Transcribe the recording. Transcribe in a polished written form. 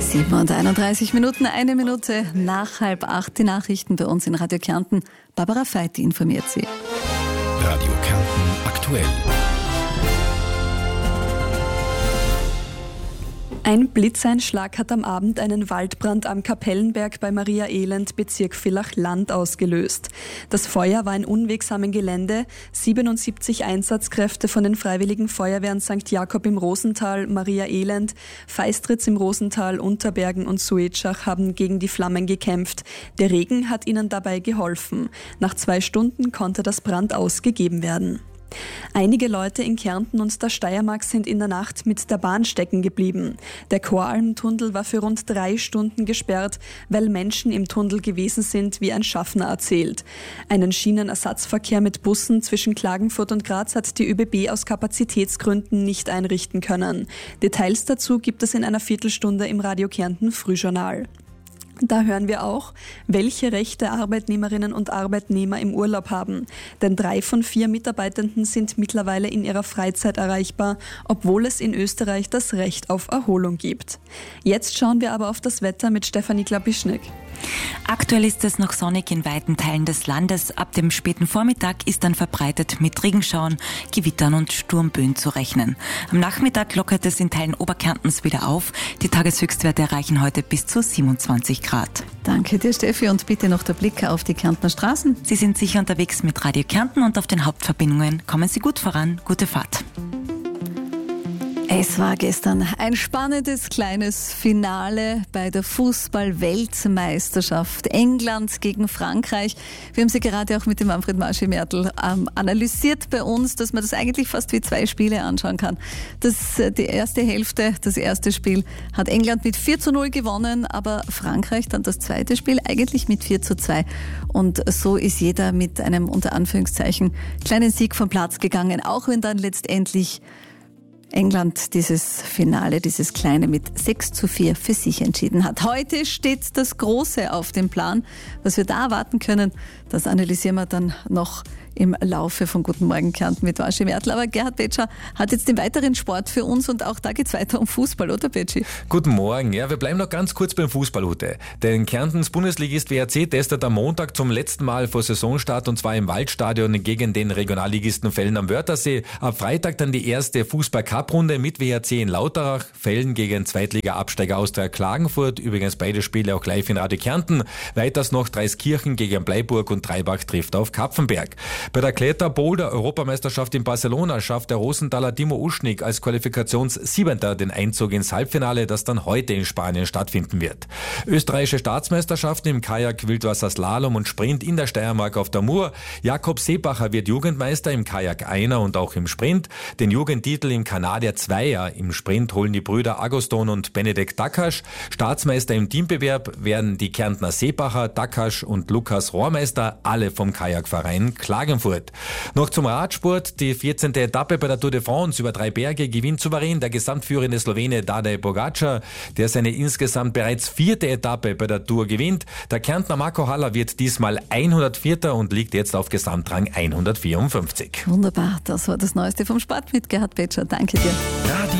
7:31, eine Minute nach 7:30 die Nachrichten bei uns in Radio Kärnten. Barbara Veit informiert Sie. Radio Kärnten aktuell. Ein Blitzeinschlag hat am Abend einen Waldbrand am Kapellenberg bei Maria Elend, Bezirk Villach-Land, ausgelöst. Das Feuer war in unwegsamem Gelände. 77 Einsatzkräfte von den Freiwilligen Feuerwehren St. Jakob im Rosental, Maria Elend, Feistritz im Rosental, Unterbergen und Suetschach haben gegen die Flammen gekämpft. Der Regen hat ihnen dabei geholfen. Nach 2 Stunden konnte das Brandaus gegeben werden. Einige Leute in Kärnten und der Steiermark sind in der Nacht mit der Bahn stecken geblieben. Der Choralmtunnel war für rund 3 Stunden gesperrt, weil Menschen im Tunnel gewesen sind, wie ein Schaffner erzählt. Einen Schienenersatzverkehr mit Bussen zwischen Klagenfurt und Graz hat die ÖBB aus Kapazitätsgründen nicht einrichten können. Details dazu gibt es in einer Viertelstunde im Radio Kärnten Frühjournal. Da hören wir auch, welche Rechte Arbeitnehmerinnen und Arbeitnehmer im Urlaub haben. Denn 3 von 4 Mitarbeitenden sind mittlerweile in ihrer Freizeit erreichbar, obwohl es in Österreich das Recht auf Erholung gibt. Jetzt schauen wir aber auf das Wetter mit Stefanie Klapischnik. Aktuell ist es noch sonnig in weiten Teilen des Landes. Ab dem späten Vormittag ist dann verbreitet mit Regenschauern, Gewittern und Sturmböen zu rechnen. Am Nachmittag lockert es in Teilen Oberkärntens wieder auf. Die Tageshöchstwerte erreichen heute bis zu 27 Grad. Danke dir, Steffi, und bitte noch der Blick auf die Kärntner Straßen. Sie sind sicher unterwegs mit Radio Kärnten und auf den Hauptverbindungen. Kommen Sie gut voran. Gute Fahrt. Es war gestern ein spannendes kleines Finale bei der Fußball-Weltmeisterschaft. England gegen Frankreich. Wir haben sie gerade auch mit dem Manfred Maschi-Mertl analysiert bei uns, dass man das eigentlich fast wie 2 Spiele anschauen kann. Die erste Hälfte, das erste Spiel hat England mit 4:0 gewonnen, aber Frankreich dann das zweite Spiel eigentlich mit 4:2. Und so ist jeder mit einem unter Anführungszeichen kleinen Sieg vom Platz gegangen, auch wenn dann letztendlich England dieses Finale, dieses kleine mit 6:4 für sich entschieden hat. Heute steht das Große auf dem Plan. Was wir da erwarten können, das analysieren wir dann noch im Laufe von Guten Morgen Kärnten mit Maschi Mertl. Aber Gerhard Betscher hat jetzt den weiteren Sport für uns und auch da geht es weiter um Fußball, oder Betschi? Guten Morgen. Ja, wir bleiben noch ganz kurz beim Fußball heute. Denn Kärntens Bundesligist WRC testet am Montag zum letzten Mal vor Saisonstart und zwar im Waldstadion gegen den Regionalligisten Felln am Wörthersee. Am Freitag dann die erste Fußball-Cup-Runde mit WRC in Lauterach. Felln gegen Zweitliga-Absteiger Austria Klagenfurt. Übrigens beide Spiele auch live in Radio Kärnten. Weiters noch Dreiskirchen gegen Bleiburg und Treibach trifft auf Kapfenberg. Bei der Kletter-Boulder-Europameisterschaft in Barcelona schafft der Rosenthaler Timo Uschnik als Qualifikations-7. den Einzug ins Halbfinale, das dann heute in Spanien stattfinden wird. Österreichische Staatsmeisterschaften im Kajak, Wildwasser, Slalom und Sprint in der Steiermark auf der Mur. Jakob Seebacher wird Jugendmeister im Kajak Einer und auch im Sprint. Den Jugendtitel im Kanadier Zweier im Sprint holen die Brüder Agoston und Benedek Dakasch. Staatsmeister im Teambewerb werden die Kärntner Seebacher, Dakasch und Lukas Rohrmeister, alle vom Kajakverein Klagenfurt. Noch zum Radsport. Die 14. Etappe bei der Tour de France über 3 Berge gewinnt souverän der gesamtführende Slowene Tadej Pogačar, der seine insgesamt bereits 4. Etappe bei der Tour gewinnt. Der Kärntner Marco Haller wird diesmal 104. und liegt jetzt auf Gesamtrang 154. Wunderbar, das war das Neueste vom Sport mit Gerhard Betscher. Danke dir.